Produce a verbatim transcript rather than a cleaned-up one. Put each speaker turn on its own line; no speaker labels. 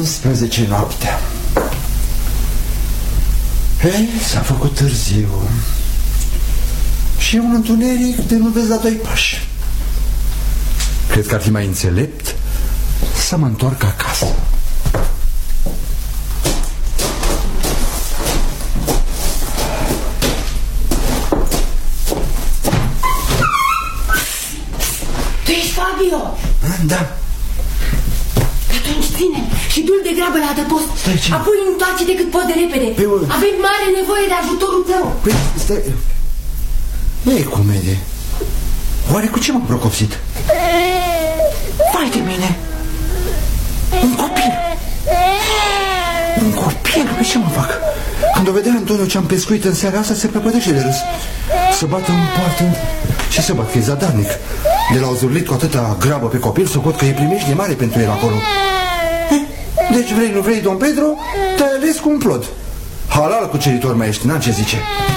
unsprezece noaptea. Hei, s-a făcut târziu. Și e un întuneric de nu vezi la doi pași. Cred că ar fi mai înțelept să mă întorc acasă.
Tu ești Fabio?
Da.
Atunci ține și du-l de grabă la adăpost. Apoi întoarce-te cât poți de repede.
Pe...
Avem mare nevoie de ajutorul tău.
Păi, stai... Nu e comedie. Oare cu ce m-am procopsit? Vai de mine! Un copil! Un copil? Pe ce mă fac? Când o vedea Antonio ce-am pescuit în seara asta, se prăpădește de râs. Să bată în poartă. Ce să bat? Că e zadarnic. De l-au zurlit cu atâta grabă pe copil, socot că e primește mare pentru el acolo. Deci vrei, nu vrei, domn Pedro, te-ai ales cu un plod. Halal cuceritor mai ești, n-am ce zice.